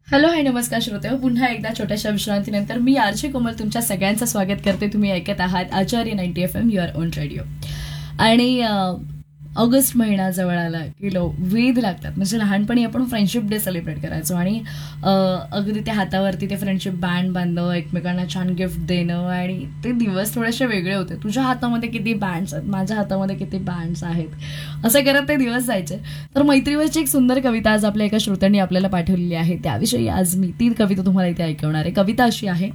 Hello hi नमस्कार श्रोते, पुन्हा एकदा छोट्याशा विश्रांतीनंतर मी आरजे कोमल तुमच्या सगळ्यांचं स्वागत करते. तुम्ही ऐकत आहात आचार्य 90 FM युअर ओन रेडिओ. आणि ऑगस्ट महिना जवळ आला की वेध लागतात. म्हणजे लहानपणी आपण फ्रेंडशिप डे सेलिब्रेट करायचो आणि अगदी त्या हातावरती ते फ्रेंडशिप बँड बांधणं, एकमेकांना छान गिफ्ट देणं आणि ते दिवस थोडेसे वेगळे होते. तुझ्या हातामध्ये किती बँड्स आहेत, माझ्या हातामध्ये किती बँड्स आहेत, असं करत ते दिवस जायचे. तर मैत्रीवरची एक सुंदर कविता आज आपल्या एका श्रोत्यांनी आपल्याला पाठवलेली आहे. त्याविषयी आज मी ती कविता तुम्हाला इथे ऐकवणार आहे. कविता अशी आहे.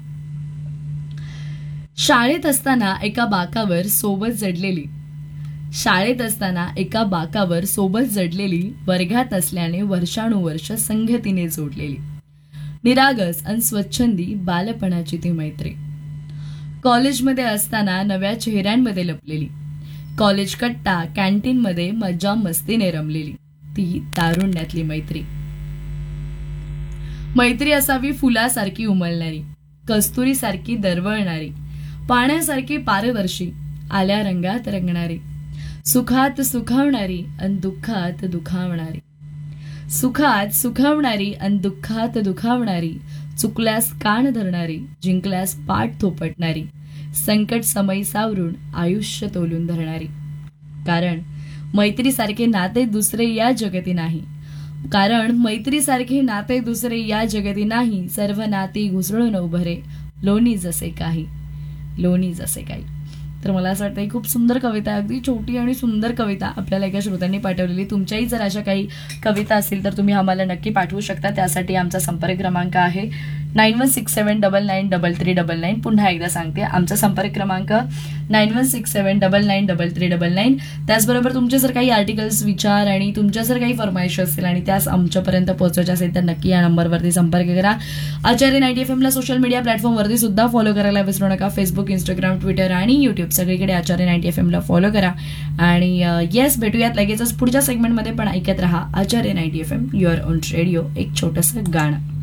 शाळेत असताना एका बाकावर सोबत जडलेली, वर्गात असल्याने वर्षानुवर्ष संगतीने जोडलेली, निरागस आणि स्वच्छंदी बालपणाची ती मैत्री. कॉलेजमध्ये असताना नव्या चेहऱ्यांमध्ये लपलेली, कॉलेज कट्टा कॅन्टीनमध्ये मज्जा मस्तीने रमलेली ती तारुण्यातली मैत्री. मैत्री असावी फुलासारखी उमलणारी, कस्तुरीसारखी दरवळणारी, पाण्यासारखी पारदर्शी, आल्या रंगात रंगणारी, सुखात सुखावणारी आणि दुःखात दुखावणारी, चुकल्यास कान धरणारी, जिंकल्यास पाठ थोपटणारी, संकट समय सावरून आयुष्य तोलून धरणारी. कारण मैत्रीसारखे नाते दुसरे या जगती नाही, सर्व नाती घुसळून उभरे, लोणी जसे काही. तर मला असं वाटतं खूप सुंदर कविता, अगदी छोटी आणि सुंदर कविता आपल्याला एका श्रोत्यांनी पाठवलेली. तुमच्याही जर अशा काही कविता असतील तर तुम्ही आम्हाला नक्की पाठवू शकता. त्यासाठी आमचा संपर्क क्रमांक आहे 9167993399. पुन्हा एकदा सांगते, आमचा संपर्क क्रमांक 9167993399. त्याचबरोबर तुमचे जर काही आर्टिकल्स, विचार आणि तुमच्या जर काही फरमाईश असतील आणि त्यास आमच्यापर्यंत पोहोचवायच्या असेल तर नक्की या नंबरवरती संपर्क करा. आचार्य 90 FM ला सोशल मीडिया प्लॅटफॉर्मवरती सुद्धा फॉलो करायला विसरू नका. फेसबुक, इंस्टाग्राम, ट्विटर आणि युट्यूब सगळीकडे आचार्य 90 FM ला फॉलो करा. आणि येस, भेटूयात लगेचच पुढच्या सेगमेंटमध्ये. पण ऐकत रहा आचार्य 90 FM युअर ओन रेडिओ. एक छोटंसं गाणं.